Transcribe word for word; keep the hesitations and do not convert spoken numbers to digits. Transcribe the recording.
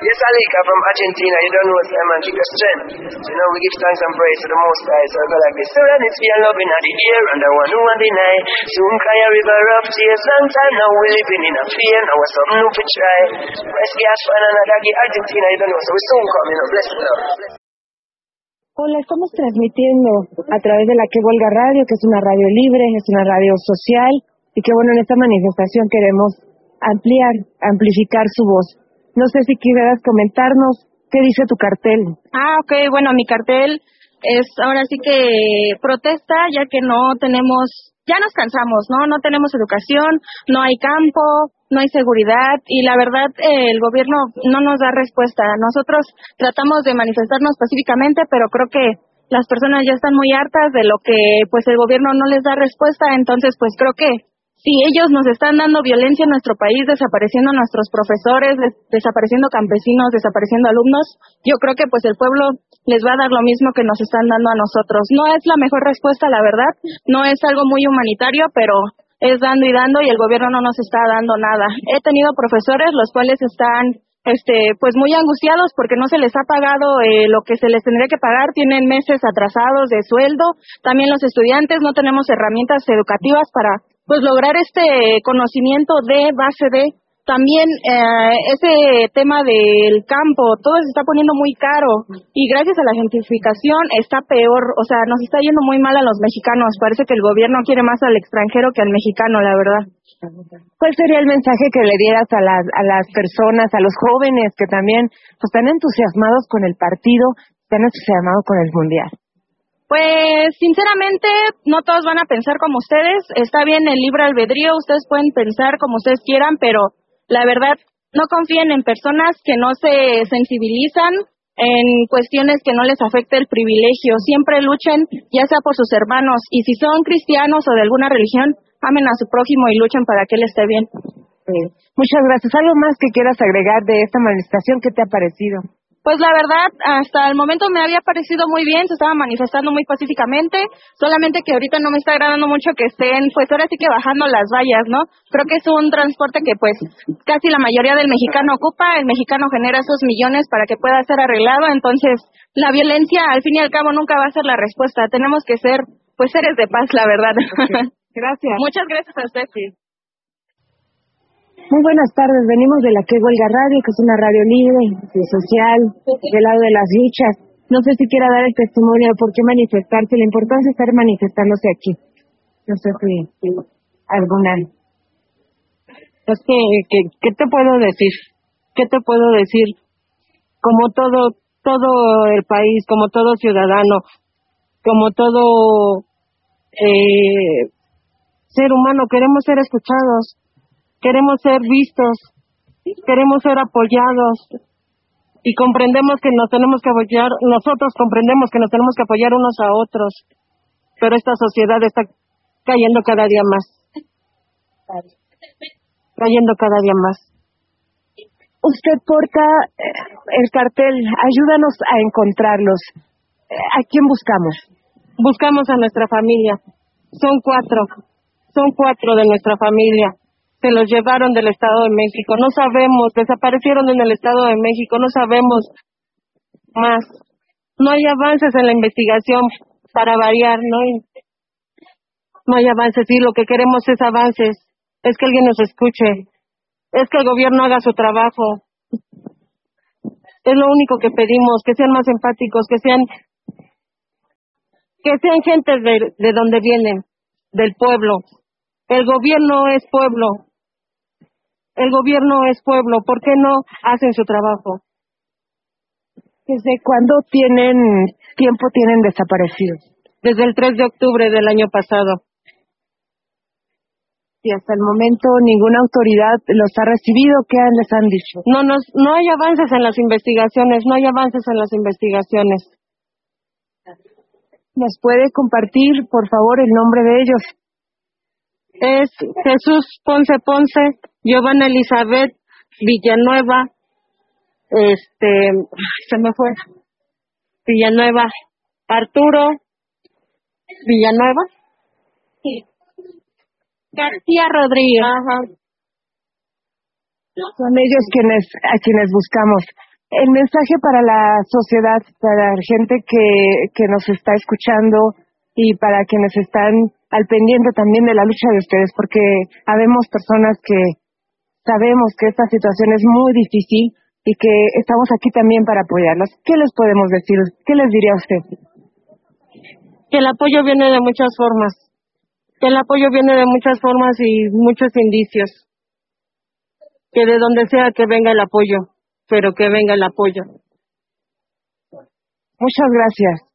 Yes, Alika from Argentina, you don't know what's that man, she got strength. So, you know, we give thanks and praise to the Most High, so I go like this. Serenity and love in the air, and the one who won't deny. Soon cry a river of tears, long time now we're living in a fear, now we're something new to try. Press gas for another, Argentina, you don't know, so we're soon coming up, bless you. Hola, estamos transmitiendo a través de la Que Huelga Radio, que es una radio libre, es una radio social, y que bueno, en esta manifestación queremos ampliar, amplificar su voz. No sé si quisieras comentarnos qué dice tu cartel. Ah, ok, bueno, mi cartel es ahora sí que protesta, ya que no tenemos, ya nos cansamos, ¿no? No tenemos educación, no hay campo, no hay seguridad y la verdad eh, el gobierno no nos da respuesta. Nosotros tratamos de manifestarnos pacíficamente, pero creo que las personas ya están muy hartas de lo que pues el gobierno no les da respuesta, entonces pues creo que si ellos nos están dando violencia en nuestro país, desapareciendo a nuestros profesores, des- desapareciendo campesinos, desapareciendo alumnos, yo creo que pues el pueblo les va a dar lo mismo que nos están dando a nosotros. No es la mejor respuesta, la verdad, no es algo muy humanitario, pero es dando y dando y el gobierno no nos está dando nada. He tenido profesores los cuales están este pues muy angustiados porque no se les ha pagado eh, lo que se les tendría que pagar, tienen meses atrasados de sueldo. También los estudiantes no tenemos herramientas educativas para pues lograr este conocimiento de base de también eh, ese tema del campo, todo se está poniendo muy caro y gracias a la gentrificación está peor, o sea, nos está yendo muy mal a los mexicanos, parece que el gobierno quiere más al extranjero que al mexicano, la verdad. ¿Cuál sería el mensaje que le dieras a las, a las personas, a los jóvenes que también pues, están entusiasmados con el partido, están entusiasmados con el mundial? Pues, sinceramente, no todos van a pensar como ustedes. Está bien el libre albedrío, ustedes pueden pensar como ustedes quieran, pero la verdad, no confíen en personas que no se sensibilizan en cuestiones que no les afecte el privilegio. Siempre luchen, ya sea por sus hermanos, y si son cristianos o de alguna religión, amen a su prójimo y luchen para que él esté bien. Sí. Muchas gracias. ¿Algo más que quieras agregar de esta manifestación? ¿Qué te ha parecido? Pues la verdad, hasta el momento me había parecido muy bien, se estaba manifestando muy pacíficamente, solamente que ahorita no me está agradando mucho que estén, pues ahora sí que bajando las vallas, ¿no? Creo que es un transporte que pues casi la mayoría del mexicano ocupa, el mexicano genera esos millones para que pueda ser arreglado, entonces la violencia al fin y al cabo nunca va a ser la respuesta, tenemos que ser pues seres de paz, la verdad. Okay. Gracias. Muchas gracias a usted, sí. Muy buenas tardes, venimos de la Que Huelga Radio, que es una radio libre, social, del lado de las luchas. No sé si quiera dar el testimonio de por qué manifestarse, la importancia de estar manifestándose aquí. No sé si alguna. Es que, que, ¿qué te puedo decir? ¿Qué te puedo decir? Como todo, todo el país, como todo ciudadano, como todo eh, ser humano, queremos ser escuchados. Queremos ser vistos, queremos ser apoyados y comprendemos que nos tenemos que apoyar, nosotros comprendemos que nos tenemos que apoyar unos a otros, pero esta sociedad está cayendo cada día más, cayendo cada día más. Usted porta el cartel, ayúdanos a encontrarlos. ¿A quién buscamos? Buscamos a nuestra familia, son cuatro, son cuatro de nuestra familia. Se los llevaron del Estado de México, no sabemos, desaparecieron en el Estado de México, no sabemos más. No hay avances en la investigación para variar, no hay, no hay avances, y lo que queremos es avances, es que alguien nos escuche, es que el gobierno haga su trabajo. Es lo único que pedimos, que sean más empáticos, que sean, que sean gente de, de donde vienen, del pueblo. El gobierno es pueblo. El gobierno es pueblo, ¿por qué no hacen su trabajo? ¿Desde cuándo tienen tiempo tienen desaparecidos? Desde el tres de octubre del año pasado. Y hasta el momento ninguna autoridad los ha recibido, ¿qué les han dicho? No, nos, no hay avances en las investigaciones, no hay avances en las investigaciones. ¿Nos puede compartir, por favor, el nombre de ellos? Es Jesús Ponce Ponce, Giovanna Elizabeth Villanueva, este, se me fue, Villanueva, Arturo Villanueva, Sí. García Rodríguez. Ajá. Son ellos quienes a quienes buscamos. el mensaje para la sociedad, para la gente que, que nos está escuchando y para quienes están al pendiente también de la lucha de ustedes, porque habemos personas que sabemos que esta situación es muy difícil y que estamos aquí también para apoyarlos. ¿Qué les podemos decir? ¿Qué les diría a usted? Que el apoyo viene de muchas formas, que el apoyo viene de muchas formas y muchos indicios, que de donde sea que venga el apoyo, pero que venga el apoyo. Muchas gracias.